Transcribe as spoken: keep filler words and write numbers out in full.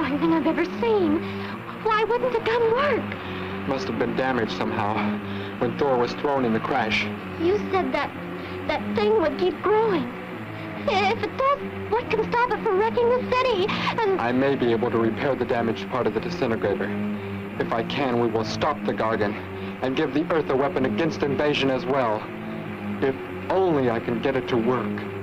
terrifying thing I've ever seen. Why wouldn't the gun work? Must have been damaged somehow when Thor was thrown in the crash. You said that that thing would keep growing. If it does, what can stop it from wrecking the city? And I may be able to repair the damaged part of the disintegrator. If I can, we will stop the Gargan and give the Earth a weapon against invasion as well. If only I can get it to work.